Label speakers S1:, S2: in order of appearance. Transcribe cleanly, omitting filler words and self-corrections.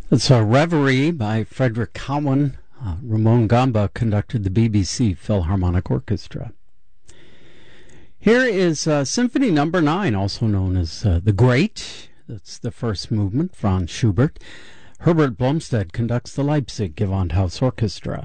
S1: It's a Reverie by Frederick Cowan. Ramon Gamba conducted the BBC Philharmonic Orchestra. Here is Symphony Number 9, also known as The Great. That's the first movement, Franz Schubert. Herbert Blomstedt conducts the Leipzig Gewandhaus Orchestra.